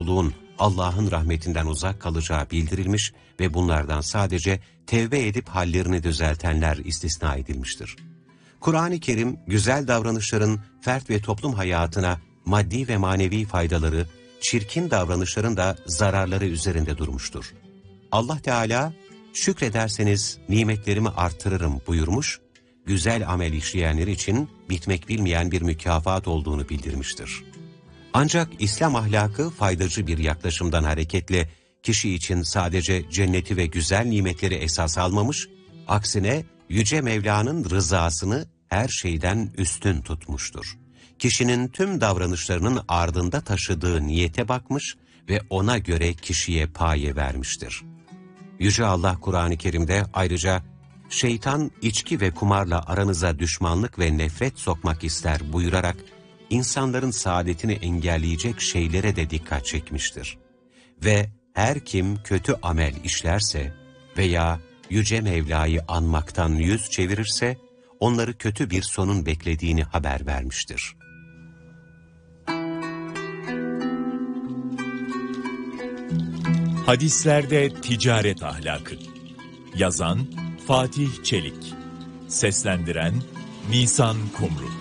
kulluğun Allah'ın rahmetinden uzak kalacağı bildirilmiş ve bunlardan sadece tevbe edip hallerini düzeltenler istisna edilmiştir. Kur'an-ı Kerim, güzel davranışların fert ve toplum hayatına maddi ve manevi faydaları, çirkin davranışların da zararları üzerinde durmuştur. Allah Teala, şükrederseniz nimetlerimi artırırım buyurmuş, güzel amel işleyenler için bitmek bilmeyen bir mükafat olduğunu bildirmiştir. Ancak İslam ahlakı faydacı bir yaklaşımdan hareketle kişi için sadece cenneti ve güzel nimetleri esas almamış, aksine Yüce Mevla'nın rızasını her şeyden üstün tutmuştur. Kişinin tüm davranışlarının ardında taşıdığı niyete bakmış ve ona göre kişiye paye vermiştir. Yüce Allah Kur'an-ı Kerim'de ayrıca şeytan içki ve kumarla aranıza düşmanlık ve nefret sokmak ister buyurarak insanların saadetini engelleyecek şeylere de dikkat çekmiştir. Ve her kim kötü amel işlerse veya Yüce Mevla'yı anmaktan yüz çevirirse onları kötü bir sonun beklediğini haber vermiştir. Hadislerde ticaret ahlakı. Yazan Fatih Çelik. Seslendiren Nisan Kumru.